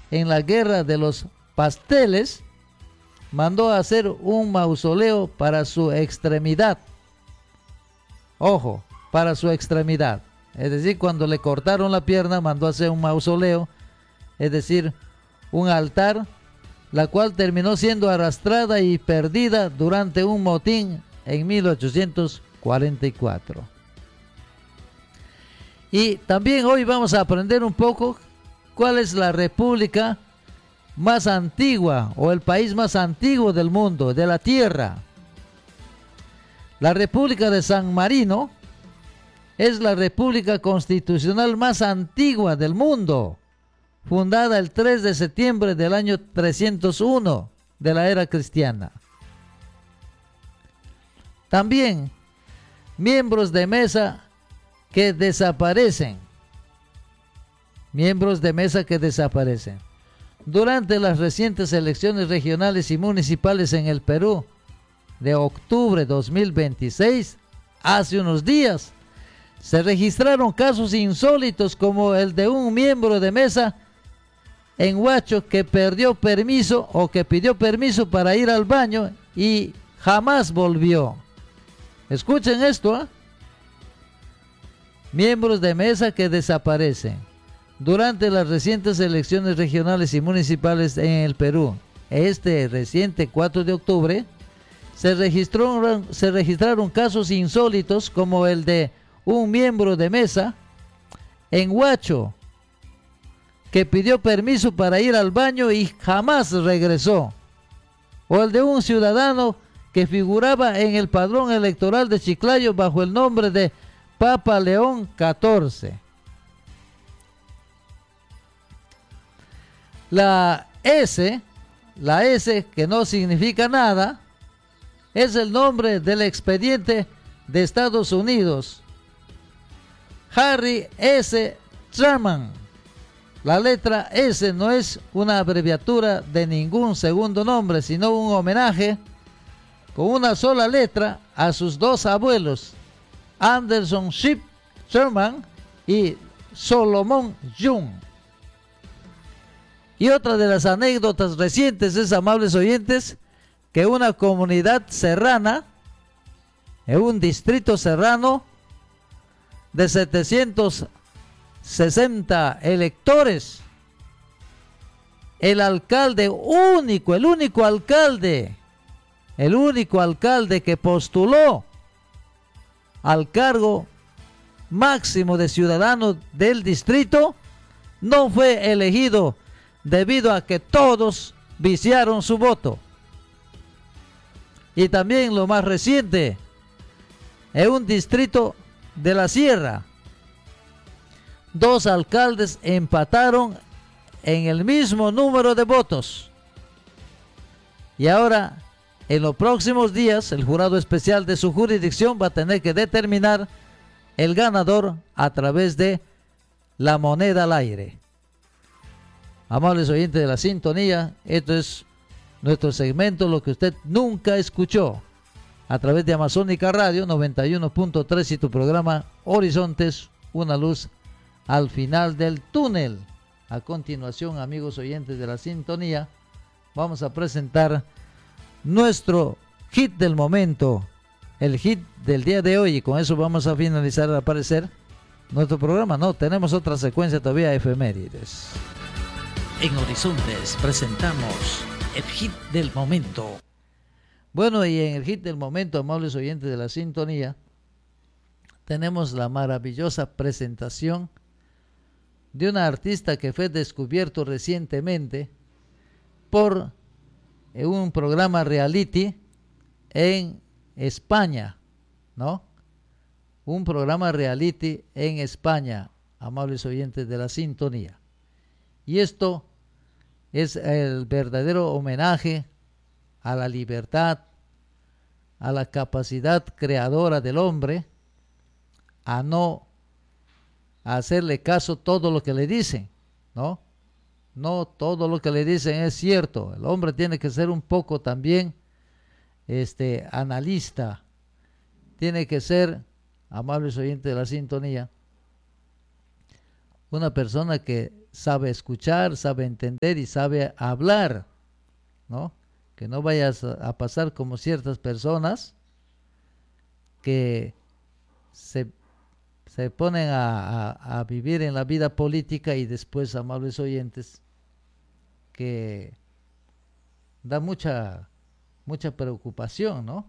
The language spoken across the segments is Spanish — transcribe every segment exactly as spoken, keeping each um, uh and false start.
en la guerra de los pasteles, mandó a hacer un mausoleo para su extremidad. Ojo, para su extremidad. Es decir, cuando le cortaron la pierna, mandó a hacer un mausoleo, es decir, un altar, la cual terminó siendo arrastrada y perdida durante un motín en mil ochocientos cuarenta y cuatro. Y también hoy vamos a aprender un poco cuál es la república más antigua o el país más antiguo del mundo, de la tierra. La República de San Marino es la república constitucional más antigua del mundo, fundada el tres de septiembre del año trescientos uno de la era cristiana. También miembros de mesa que desaparecen. Miembros de mesa que desaparecen. Durante las recientes elecciones regionales y municipales en el Perú de octubre de dos mil veintiséis, hace unos días, se registraron casos insólitos como el de un miembro de mesa en Huacho que perdió permiso o que pidió permiso para ir al baño y jamás volvió. Escuchen esto, ¿eh? Miembros de mesa que desaparecen. Durante las recientes elecciones regionales y municipales en el Perú, este reciente cuatro de octubre, se registraron, se registraron casos insólitos como el de un miembro de mesa en Huacho que pidió permiso para ir al baño y jamás regresó, o el de un ciudadano que figuraba en el padrón electoral de Chiclayo bajo el nombre de Papa León catorce. La S, la S que no significa nada, es el nombre del expediente de Estados Unidos, Harry S. Truman. La letra S no es una abreviatura de ningún segundo nombre, sino un homenaje con una sola letra a sus dos abuelos, Anderson Ship Truman y Solomon Young. Y otra de las anécdotas recientes es, amables oyentes, que una comunidad serrana, en un distrito serrano de setecientos sesenta electores, el alcalde único, el único alcalde, el único alcalde que postuló al cargo máximo de ciudadano del distrito, no fue elegido debido a que todos viciaron su voto. Y también lo más reciente, en un distrito de la Sierra, dos alcaldes empataron en el mismo número de votos. Y ahora, en los próximos días, el jurado especial de su jurisdicción va a tener que determinar el ganador a través de la moneda al aire. Amables oyentes de la sintonía, esto es nuestro segmento, lo que usted nunca escuchó, a través de Amazónica Radio noventa y uno punto tres y tu programa Horizontes, una luz al final del túnel. A continuación, amigos oyentes de la sintonía, vamos a presentar nuestro hit del momento, el hit del día de hoy, y con eso vamos a finalizar al parecer nuestro programa. No, tenemos otra secuencia todavía, efemérides. En Horizontes presentamos el hit del momento. Bueno, y en el hit del momento, amables oyentes de la sintonía, tenemos la maravillosa presentación de una artista que fue descubierto recientemente por un programa reality en España, ¿no? Un programa reality en España, amables oyentes de la sintonía. Y esto es el verdadero homenaje a la libertad, a la capacidad creadora del hombre, a no hacerle caso todo lo que le dicen, ¿no? No todo lo que le dicen es cierto. El hombre tiene que ser un poco también este, analista. Tiene que ser, amables oyentes de la sintonía, una persona que sabe escuchar, sabe entender y sabe hablar, ¿no? Que no vayas a pasar como ciertas personas que se, se ponen a, a, a vivir en la vida política y después, amables oyentes, que da mucha, mucha preocupación, ¿no?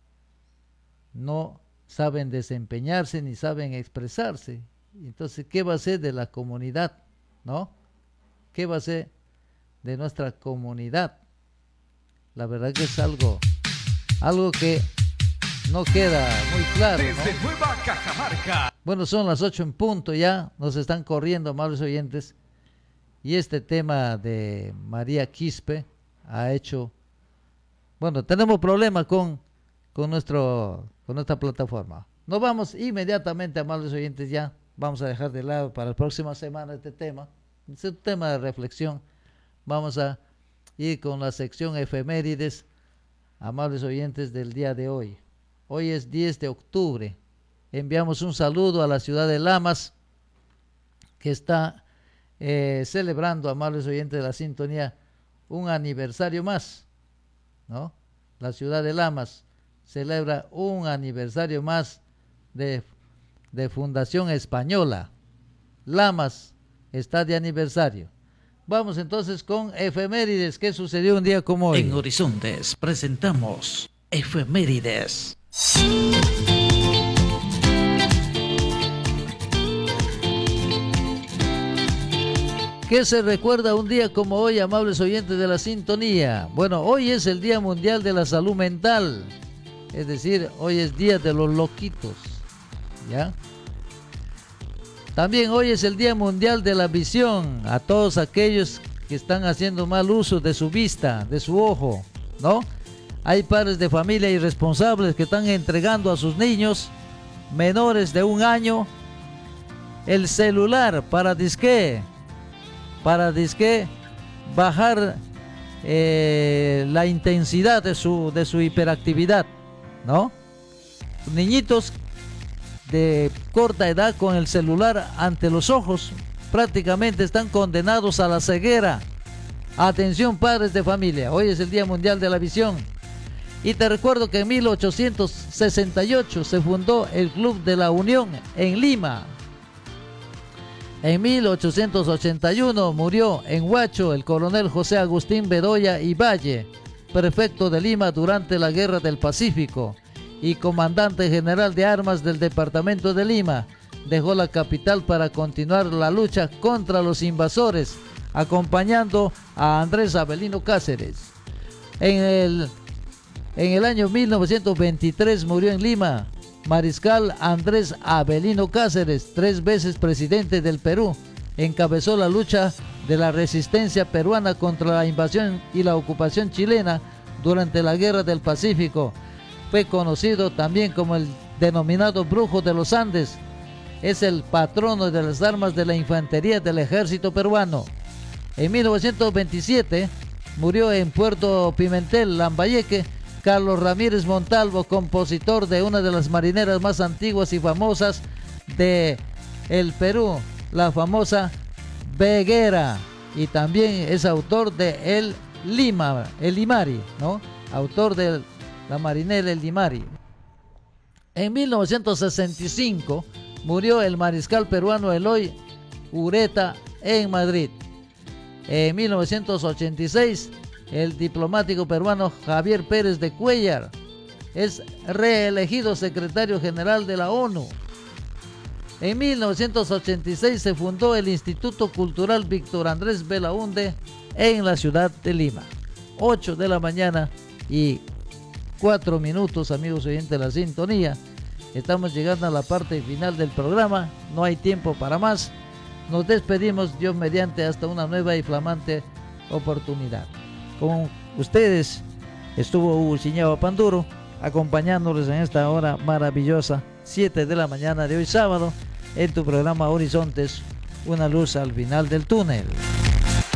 No saben desempeñarse ni saben expresarse. Entonces, ¿qué va a ser de la comunidad, no? ¿Qué va a ser de nuestra comunidad? La verdad que es algo, algo que no queda muy claro, ¿no? Desde Nueva Cajamarca. Bueno, son las ocho en punto ya, nos están corriendo, amables oyentes, y este tema de María Quispe ha hecho, bueno, tenemos problemas con, con, nuestro, con nuestra plataforma. Nos vamos inmediatamente, amables oyentes, ya vamos a dejar de lado para la próxima semana este tema, es un tema de reflexión. Vamos a ir con la sección efemérides, amables oyentes, del día de hoy. Hoy es diez de octubre. Enviamos un saludo a la ciudad de Lamas, que está eh, celebrando, amables oyentes de la sintonía, un aniversario más, ¿no? La ciudad de Lamas celebra un aniversario más de, de fundación española. Lamas está de aniversario. Vamos entonces con efemérides. ¿Qué sucedió un día como hoy? En Horizontes presentamos efemérides. ¿Qué se recuerda un día como hoy, amables oyentes de la sintonía? Bueno, hoy es el Día Mundial de la Salud Mental. Es decir, hoy es Día de los Loquitos, ¿ya? También hoy es el Día Mundial de la Visión. A todos aquellos que están haciendo mal uso de su vista, de su ojo, ¿no? Hay padres de familia irresponsables que están entregando a sus niños menores de un año el celular para disque, para disque bajar eh, la intensidad de su, de su hiperactividad, ¿no? Niñitos de corta edad con el celular ante los ojos prácticamente están condenados a la ceguera. Atención, padres de familia, hoy es el Día Mundial de la Visión. Y te recuerdo que en mil ochocientos sesenta y ocho se fundó el Club de la Unión en Lima. En mil ochocientos ochenta y uno murió en Huacho el coronel José Agustín Bedoya y Valle, prefecto de Lima durante la Guerra del Pacífico y comandante general de armas del departamento de Lima. Dejó la capital para continuar la lucha contra los invasores, acompañando a Andrés Avelino Cáceres. En el, en el año mil novecientos veintitrés murió en Lima Mariscal Andrés Avelino Cáceres, tres veces presidente del Perú. Encabezó la lucha de la resistencia peruana contra la invasión y la ocupación chilena durante la Guerra del Pacífico. Fue conocido también como el denominado Brujo de los Andes. Es el patrono de las armas de la infantería del ejército peruano. En mil novecientos veintisiete murió en Puerto Pimentel, Lambayeque, Carlos Ramírez Montalvo, compositor de una de las marineras más antiguas y famosas de el Perú, la famosa Veguera, y también es autor de El Lima, El Limari, ¿no? Autor de la marinera El Limari. En mil novecientos sesenta y cinco murió el mariscal peruano Eloy Ureta en Madrid. En mil novecientos ochenta y seis el diplomático peruano Javier Pérez de Cuellar es reelegido secretario general de la ONU. En mil novecientos ochenta y seis se fundó el Instituto Cultural Víctor Andrés Belaúnde en la ciudad de Lima. ocho de la mañana y cuatro minutos, amigos oyentes de la sintonía. Estamos llegando a la parte final del programa, no hay tiempo para más. Nos despedimos, Dios mediante, hasta una nueva y flamante oportunidad. Con ustedes estuvo Hugo Chiñaba Panduro, acompañándoles en esta hora maravillosa, siete de la mañana de hoy sábado, en tu programa Horizontes, una luz al final del túnel.